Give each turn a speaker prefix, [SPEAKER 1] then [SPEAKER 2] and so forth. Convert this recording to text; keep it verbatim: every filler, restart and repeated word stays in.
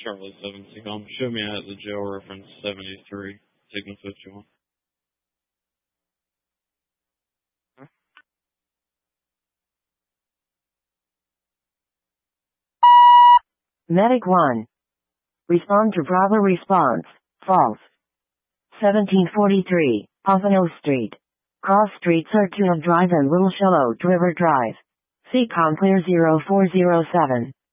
[SPEAKER 1] Charlie seven Seacom. Show me at the jail reference seventy-three. Signal fifty-one.
[SPEAKER 2] Medic one. Respond to Bravo response. False. seventeen forty-three, Pompano Street. Cross Street Circular Drive and Little Shallotte River Drive. Seacom clear zero four zero seven.